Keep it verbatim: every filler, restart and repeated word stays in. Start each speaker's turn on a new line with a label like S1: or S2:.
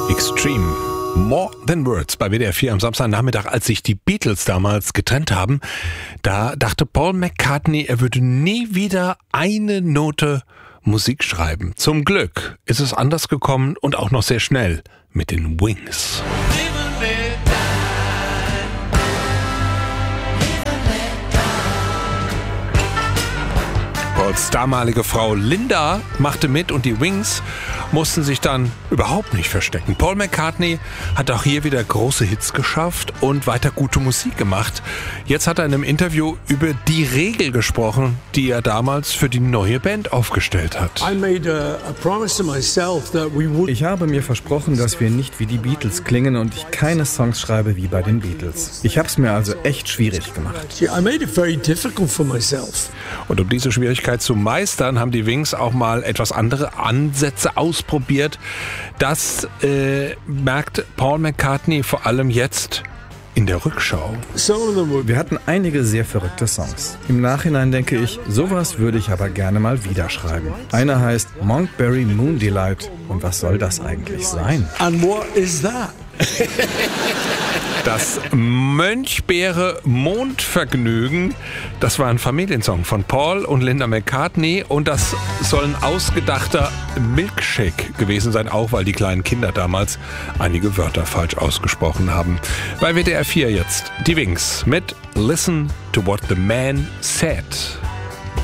S1: Extreme. More Than Words bei W D R vier am Samstagnachmittag, als sich die Beatles damals getrennt haben. Da dachte Paul McCartney, er würde nie wieder eine Note Musik schreiben. Zum Glück ist es anders gekommen und auch noch sehr schnell mit den Wings. Pauls damalige Frau Linda machte mit und die Wings mussten sich dann überhaupt nicht verstecken. Paul McCartney hat auch hier wieder große Hits geschafft und weiter gute Musik gemacht. Jetzt hat er in einem Interview über die Regel gesprochen, die er damals für die neue Band aufgestellt hat.
S2: Ich habe mir versprochen, dass wir nicht wie die Beatles klingen und ich keine Songs schreibe wie bei den Beatles. Ich habe es mir also echt schwierig gemacht.
S1: Und um diese Schwierigkeit zu meistern, haben die Wings auch mal etwas andere Ansätze ausprobiert. Das äh, merkt Paul McCartney vor allem jetzt in der Rückschau.
S2: Wir hatten einige sehr verrückte Songs. Im Nachhinein denke ich, sowas würde ich aber gerne mal wieder schreiben. Einer heißt Monkberry Moon Delight. Und was soll das eigentlich sein?
S3: And what is that?
S1: Das Mönchbeere-Mondvergnügen, das war ein Familiensong von Paul und Linda McCartney und das soll ein ausgedachter Milkshake gewesen sein, auch weil die kleinen Kinder damals einige Wörter falsch ausgesprochen haben. Bei W D R vier jetzt die Wings mit Listen to What the Man Said.